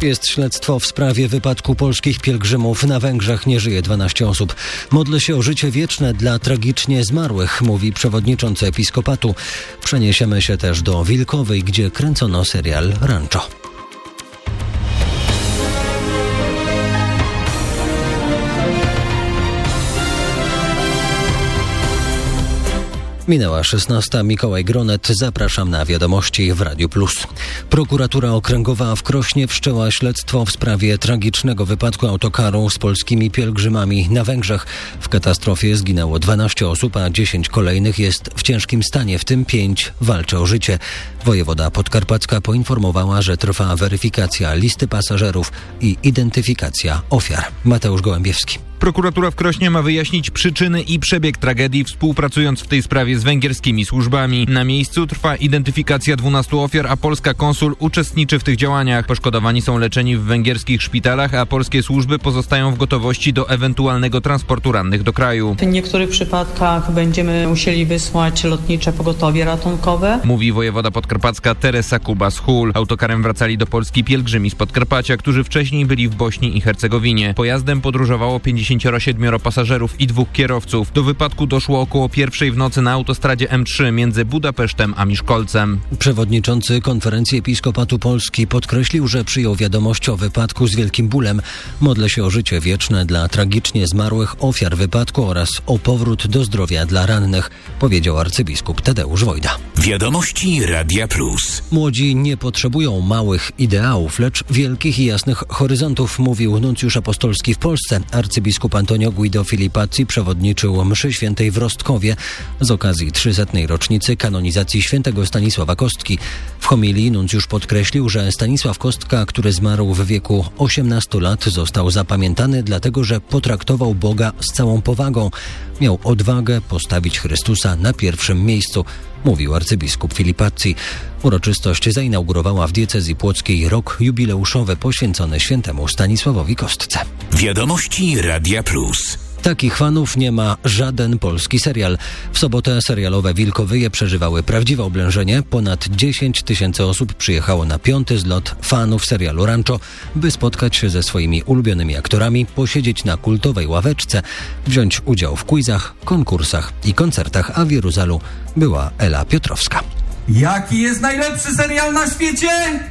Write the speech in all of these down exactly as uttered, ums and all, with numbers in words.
Jest śledztwo w sprawie wypadku polskich pielgrzymów. Na Węgrzech nie żyje dwanaście osób. Modlę się o życie wieczne dla tragicznie zmarłych, mówi przewodniczący episkopatu. Przeniesiemy się też do Wilkowej, gdzie kręcono serial Rancho. Minęła szesnasta. Mikołaj Gronet. Zapraszam na wiadomości w Radiu Plus. Prokuratura Okręgowa w Krośnie wszczęła śledztwo w sprawie tragicznego wypadku autokaru z polskimi pielgrzymami na Węgrzech. W katastrofie zginęło dwanaście osób, a dziesięć kolejnych jest w ciężkim stanie, w tym pięć walczy o życie. Wojewoda podkarpacka poinformowała, że trwa weryfikacja listy pasażerów i identyfikacja ofiar. Mateusz Gołębiewski. Prokuratura w Krośnie ma wyjaśnić przyczyny i przebieg tragedii, współpracując w tej sprawie z węgierskimi służbami. Na miejscu trwa identyfikacja dwunastu ofiar, a polska konsul uczestniczy w tych działaniach. Poszkodowani są leczeni w węgierskich szpitalach, a polskie służby pozostają w gotowości do ewentualnego transportu rannych do kraju. W niektórych przypadkach będziemy musieli wysłać lotnicze pogotowie ratunkowe, mówi wojewoda podkarpacka Teresa Kubas-Hul. Autokarem wracali do Polski pielgrzymi z Podkarpacia, którzy wcześniej byli w Bośni i Hercegowinie. Pojazdem podróżowało pięćdziesięciu siedmioro pasażerów i dwóch kierowców. Do wypadku doszło około pierwszej w nocy na autostradzie M trzy między Budapesztem a Miszkolcem. Przewodniczący Konferencji Episkopatu Polski podkreślił, że przyjął wiadomość o wypadku z wielkim bólem. Modlę się o życie wieczne dla tragicznie zmarłych ofiar wypadku oraz o powrót do zdrowia dla rannych, powiedział arcybiskup Tadeusz Wojda. Wiadomości Radia Plus. Młodzi nie potrzebują małych ideałów, lecz wielkich i jasnych horyzontów, mówił nuncjusz apostolski w Polsce. Arcybiskup Antonio Guido Filipazzi przewodniczył mszy świętej w Rostkowie z okazji trzysetnej rocznicy kanonizacji świętego Stanisława Kostki. W homilii nuncjusz podkreślił, że Stanisław Kostka, który zmarł w wieku osiemnastu lat, został zapamiętany dlatego, że potraktował Boga z całą powagą. Miał odwagę postawić Chrystusa na pierwszym miejscu, mówił arcybiskup Filipazzi. Uroczystość zainaugurowała w diecezji płockiej rok jubileuszowy poświęcony świętemu Stanisławowi Kostce. Wiadomości Radia Plus. Takich fanów nie ma żaden polski serial. W sobotę serialowe Wilkowyje przeżywały prawdziwe oblężenie. Ponad dziesięć tysięcy osób przyjechało na piąty zlot fanów serialu Rancho, by spotkać się ze swoimi ulubionymi aktorami, posiedzieć na kultowej ławeczce, wziąć udział w quizach, konkursach i koncertach, a w Jeruzalu była Ela Piotrowska. Jaki jest najlepszy serial na świecie?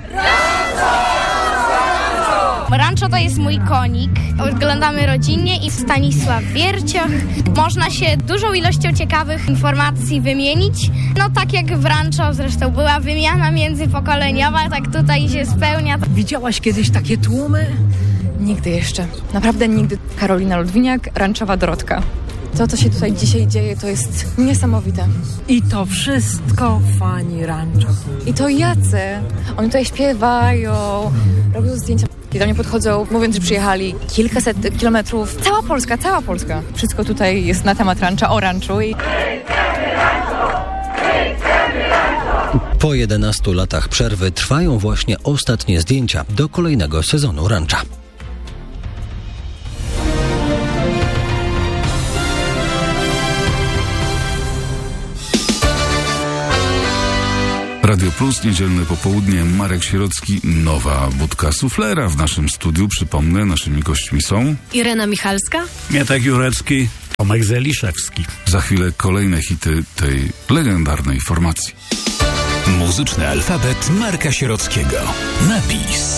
Rancho to jest mój konik. Oglądamy rodzinnie i Stanisław Wiercioch. Można się dużą ilością ciekawych informacji wymienić. No tak jak w Rancho zresztą była wymiana międzypokoleniowa, tak tutaj się spełnia. Widziałaś kiedyś takie tłumy? Nigdy jeszcze. Naprawdę nigdy. Karolina Ludwiniak, Ranchowa Dorotka. To, co się tutaj dzisiaj dzieje, to jest niesamowite. I to wszystko fani Rancho. I to jacy? Oni tutaj śpiewają, robią zdjęcia. I do mnie podchodzą, mówiąc, że przyjechali kilkaset kilometrów. Cała Polska, cała Polska. Wszystko tutaj jest na temat Rancha, o Ranchu. I... Po jedenastu latach przerwy trwają właśnie ostatnie zdjęcia do kolejnego sezonu Rancha. Radio Plus, niedzielne popołudnie, Marek Sierocki, nowa budka suflera w naszym studiu. Przypomnę, naszymi gośćmi są Irena Michalska, Mietek Jurecki, Tomek Zeliszewski. Za chwilę kolejne hity tej legendarnej formacji. Muzyczny alfabet Marka Sierockiego. Napis.